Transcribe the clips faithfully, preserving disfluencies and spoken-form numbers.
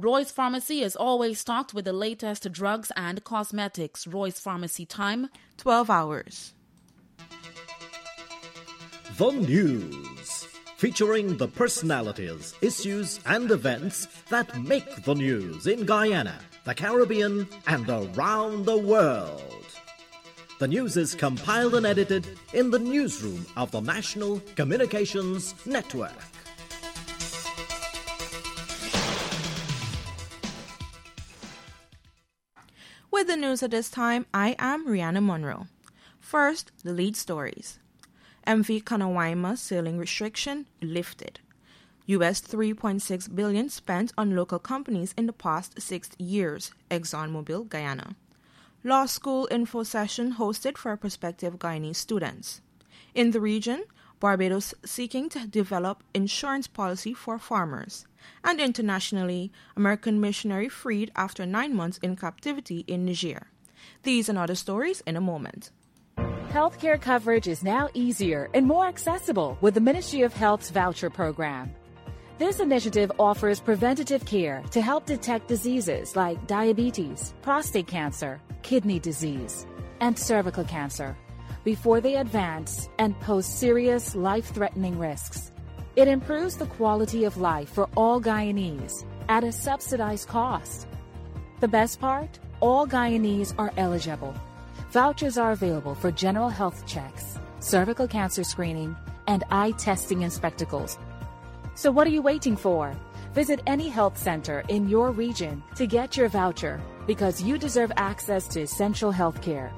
Roy's Pharmacy is always stocked with the latest drugs and cosmetics. Roy's Pharmacy time, twelve hours. The News, featuring the personalities, issues and events that make the news in Guyana, the Caribbean and around the world. The news is compiled and edited in the newsroom of the National Communications Network. With the news at this time, I am Rihanna Monroe. First, the lead stories. M V Kanawaima sailing restriction lifted. U S three point six billion dollars spent on local companies in the past six years, ExxonMobil, Guyana. Law school info session hosted for prospective Guyanese students. In the region, Barbados seeking to develop insurance policy for farmers. And internationally, American missionary freed after nine months in captivity in Niger. These and other stories in a moment. Healthcare coverage is now easier and more accessible with the Ministry of Health's voucher program. This initiative offers preventative care to help detect diseases like diabetes, prostate cancer, kidney disease, and cervical cancer before they advance and pose serious life-threatening risks. It improves the quality of life for all Guyanese at a subsidized cost. The best part? All Guyanese are eligible. Vouchers are available for general health checks, cervical cancer screening, and eye testing and spectacles. So what are you waiting for? Visit any health center in your region to get your voucher because you deserve access to essential health care.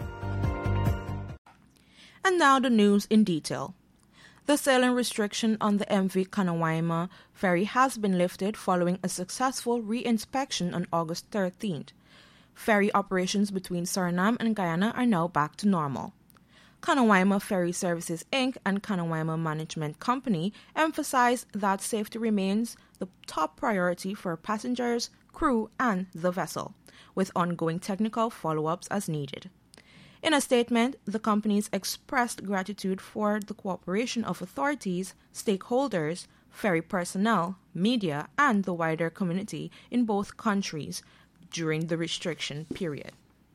And now the news in detail. The sailing restriction on the M V Kanawaima ferry has been lifted following a successful re-inspection on August thirteenth. Ferry operations between Suriname and Guyana are now back to normal. Kanawaima Ferry Services Incorporated and Kanawaima Management Company emphasized that safety remains the top priority for passengers, crew, and the vessel, with ongoing technical follow-ups as needed. In a statement, the companies expressed gratitude for the cooperation of authorities, stakeholders, ferry personnel, media, and the wider community in both countries during the restriction period.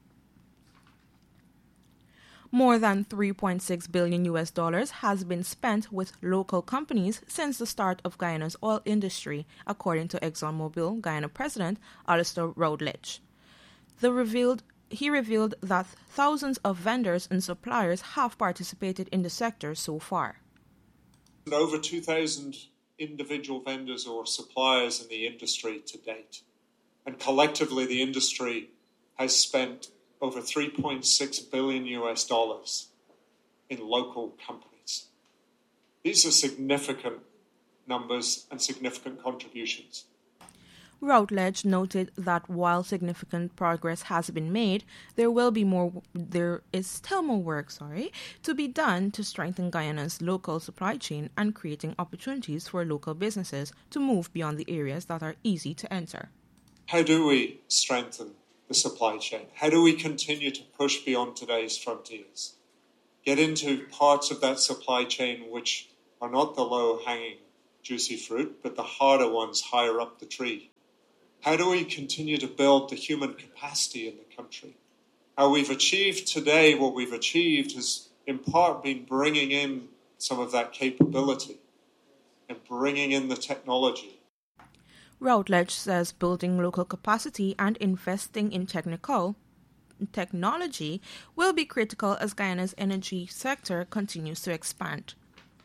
More than three point six billion U S dollars has been spent with local companies since the start of Guyana's oil industry, according to ExxonMobil Guyana President Alistair Routledge. The revealed He revealed that thousands of vendors and suppliers have participated in the sector so far. Over two thousand individual vendors or suppliers in the industry to date. And collectively, the industry has spent over three point six billion U S dollars in local companies. These are significant numbers and significant contributions. Routledge noted that while significant progress has been made, there will be more. There is still more work, sorry, to be done to strengthen Guyana's local supply chain and creating opportunities for local businesses to move beyond the areas that are easy to enter. How do we strengthen the supply chain? How do we continue to push beyond today's frontiers? Get into parts of that supply chain which are not the low-hanging, juicy fruit, but the harder ones higher up the tree. How do we continue to build the human capacity in the country? How we've achieved today what we've achieved has in part been bringing in some of that capability and bringing in the technology. Routledge says building local capacity and investing in technical technology will be critical as Guyana's energy sector continues to expand.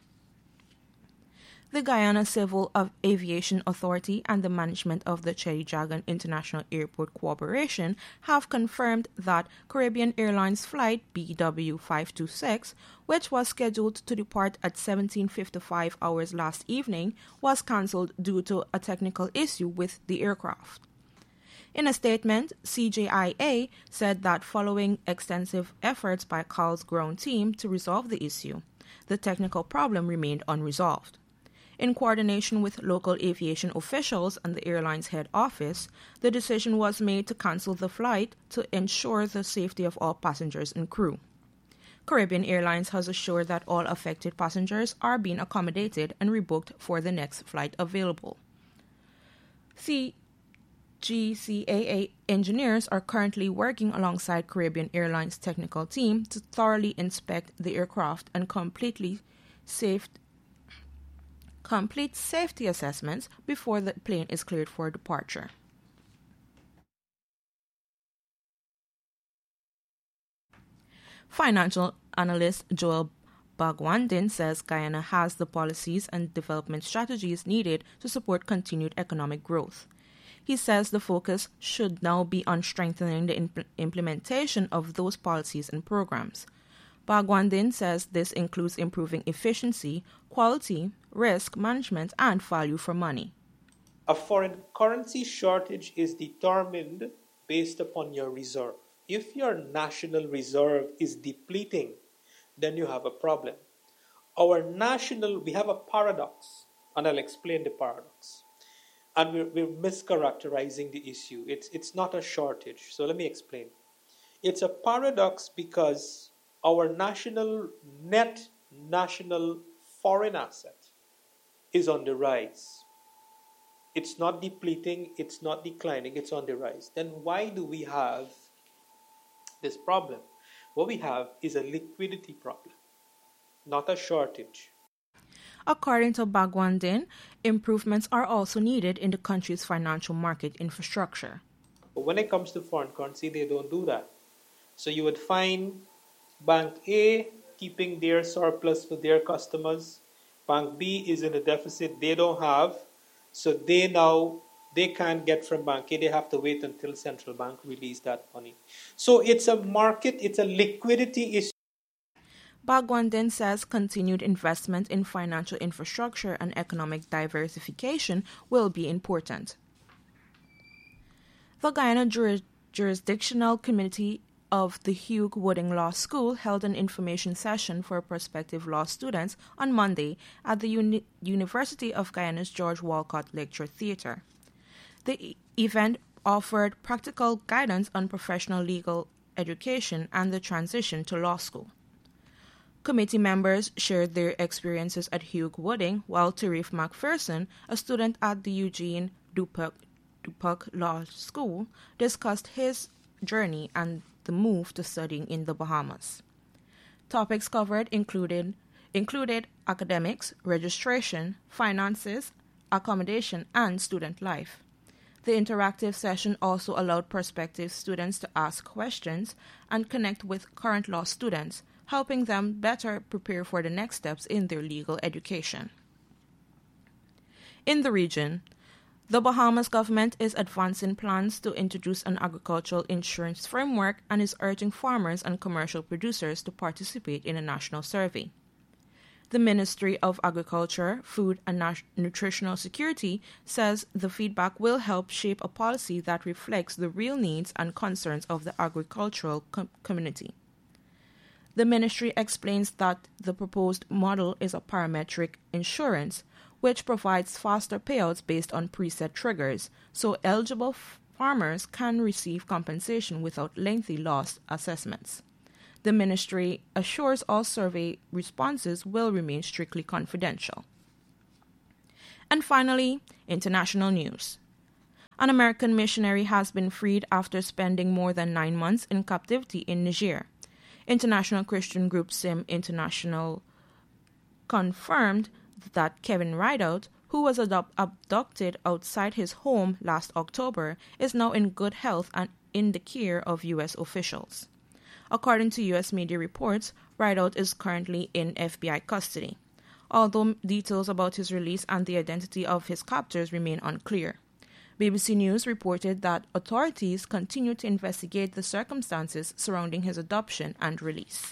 The Guyana Civil Aviation Authority and the management of the Cherry Dragon International Airport Corporation have confirmed that Caribbean Airlines flight B W five two six, which was scheduled to depart at seventeen fifty-five hours last evening, was cancelled due to a technical issue with the aircraft. In a statement, C J I A said that following extensive efforts by C A L's ground team to resolve the issue, the technical problem remained unresolved. In coordination with local aviation officials and the airline's head office, the decision was made to cancel the flight to ensure the safety of all passengers and crew. Caribbean Airlines has assured that all affected passengers are being accommodated and rebooked for the next flight available. C- G C A A engineers are currently working alongside Caribbean Airlines' technical team to thoroughly inspect the aircraft and completely safe, complete safety assessments before the plane is cleared for departure. Financial analyst Joel Bagwandin says Guyana has the policies and development strategies needed to support continued economic growth. He says the focus should now be on strengthening the imp- implementation of those policies and programs. Bagwandin says this includes improving efficiency, quality, risk management, and value for money. A foreign currency shortage is determined based upon your reserve. If your national reserve is depleting, then you have a problem. Our national, we have a paradox, and I'll explain the paradox. And we're, we're mischaracterizing the issue. It's, it's not a shortage. So let me explain. It's a paradox because our national, net national foreign asset is on the rise. It's not depleting, it's not declining, it's on the rise. Then why do we have this problem? What we have is a liquidity problem, not a shortage. According to Bagwandin, improvements are also needed in the country's financial market infrastructure. But when it comes to foreign currency, they don't do that. So you would find Bank A keeping their surplus for their customers. Bank B is in a deficit they don't have. So they now, they can't get from Bank A. They have to wait until central bank release that money. So it's a market, it's a liquidity issue. Bagwandin says continued investment in financial infrastructure and economic diversification will be important. The Guyana Jur- Jurisdictional Committee of the Hugh Wooding Law School held an information session for prospective law students on Monday at the Uni- University of Guyana's George Walcott Lecture Theatre. The e- event offered practical guidance on professional legal education and the transition to law school. Committee members shared their experiences at Hugh Wooding, while Tarif McPherson, a student at the Eugene Dupuc, Dupuc Law School, discussed his journey and the move to studying in the Bahamas. Topics covered included, included academics, registration, finances, accommodation, and student life. The interactive session also allowed prospective students to ask questions and connect with current law students, helping them better prepare for the next steps in their legal education. In the region, the Bahamas government is advancing plans to introduce an agricultural insurance framework and is urging farmers and commercial producers to participate in a national survey. The Ministry of Agriculture, Food and Nat- Nutritional Security says the feedback will help shape a policy that reflects the real needs and concerns of the agricultural com- community. The ministry explains that the proposed model is a parametric insurance, which provides faster payouts based on preset triggers, so eligible f- farmers can receive compensation without lengthy loss assessments. The ministry assures all survey responses will remain strictly confidential. And finally, international news. An American missionary has been freed after spending more than nine months in captivity in Niger. International Christian group SIM International confirmed that Kevin Rideout, who was adop- abducted outside his home last October, is now in good health and in the care of U S officials. According to U S media reports, Rideout is currently in F B I custody, although details about his release and the identity of his captors remain unclear. B B C News reported that authorities continue to investigate the circumstances surrounding his adoption and release.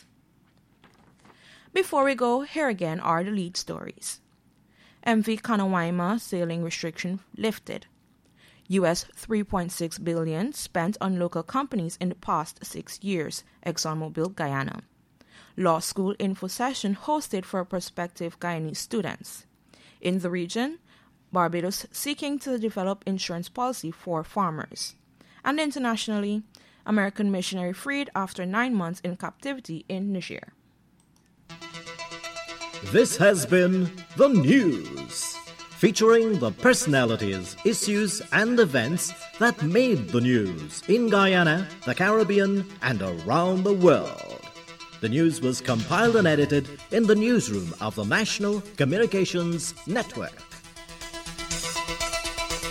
Before we go, here again are the lead stories. M V Kanawaima sailing restriction lifted. U S three point six billion dollars spent on local companies in the past six years, ExxonMobil Guyana. Law school info session hosted for prospective Guyanese students. In the region, Barbados seeking to develop insurance policy for farmers. And internationally, American missionary freed after nine months in captivity in Niger. This has been the news. featuring the personalities, issues, and events that made the news in Guyana, the Caribbean, and around the world. The news was compiled and edited in the newsroom of the National Communications Network.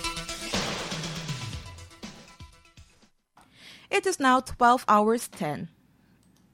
It is now twelve hours ten.